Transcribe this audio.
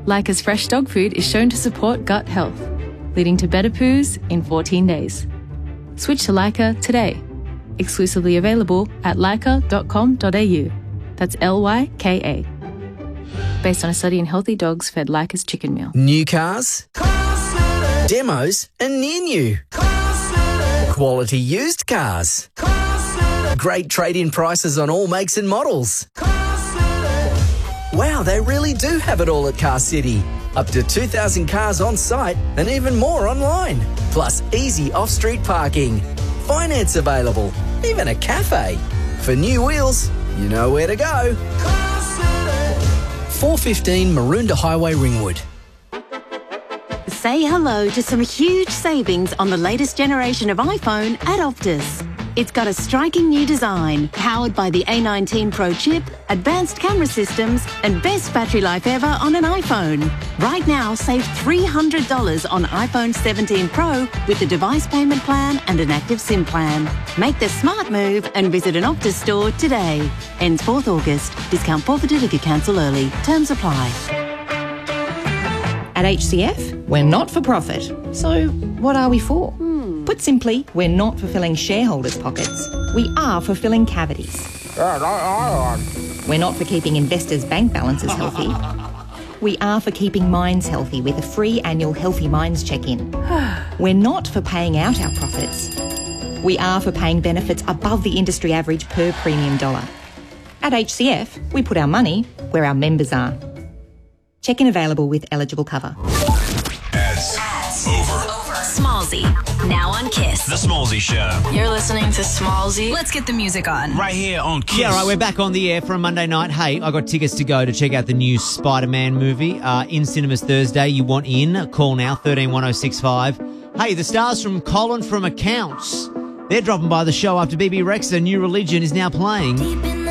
Leica's fresh dog food is shown to support gut health, leading to better poos in 14 days. Switch to Leica today. Exclusively available at leica.com.au. That's Lyka. Based on a study in healthy dogs fed Leica's chicken meal. New cars, demos and near new. Quality used cars. Great trade-in prices on all makes and models. Wow, they really do have it all at Car City. Up to 2,000 cars on site and even more online. Plus easy off-street parking. Finance available. Even a cafe. For new wheels, you know where to go. 415 Maroondah Highway, Ringwood. Say hello to some huge savings on the latest generation of iPhone at Optus. It's got a striking new design, powered by the A19 Pro chip, advanced camera systems, and best battery life ever on an iPhone. Right now, save $300 on iPhone 17 Pro with a device payment plan and an active SIM plan. Make the smart move and visit an Optus store today. Ends 4th August. Discount forfeited if you cancel early. Terms apply. At HCF, we're not for profit. So what are we for? Put simply, we're not for filling shareholders' pockets. We are for filling cavities. We're not for keeping investors' bank balances healthy. We are for keeping minds healthy with a free annual Healthy Minds check-in. We're not for paying out our profits. We are for paying benefits above the industry average per premium dollar. At HCF, we put our money where our members are. Check-in available with eligible cover. Ads. Over. Smallsy, now on Kiss. The Smallsy Show. You're listening to Smallsy. Let's get the music on. Right here on Kiss. Yeah, right, we're back on the air for a Monday night. Hey, I got tickets to go to check out the new Spider-Man movie in cinemas Thursday. You want in? Call now, 131065. Hey, the stars from Colin from Accounts. They're dropping by the show after BB Rexha, New Religion, is now playing.